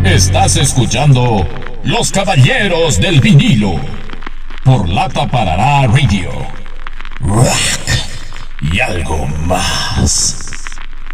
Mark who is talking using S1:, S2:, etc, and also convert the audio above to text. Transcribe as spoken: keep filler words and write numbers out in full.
S1: Estás escuchando Los Caballeros del Vinilo por Lata Parará Radio. Rock y algo más.